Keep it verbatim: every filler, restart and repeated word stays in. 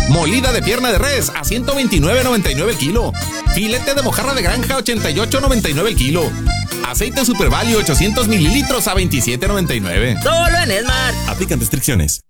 Molida de pierna de res a ciento veintinueve noventa y nueve el kilo. Filete de mojarra de granja ochenta y ocho noventa y nueve el kilo. Aceite Super Value ochocientos mililitros a veintisiete noventa y nueve. Solo en Esmart. Aplican restricciones.